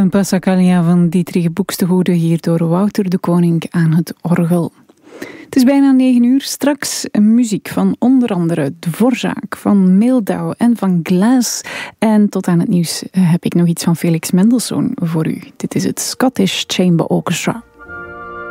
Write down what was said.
Een Passacaglia van Dietrich Buxtehude hier door Wouter de Koning aan het orgel. Het is bijna 9 uur. Straks muziek van onder andere Dvorak, van Mildau en van Glass. En tot aan het nieuws heb ik nog iets van Felix Mendelssohn voor u. Dit is het Scottish Chamber Orchestra.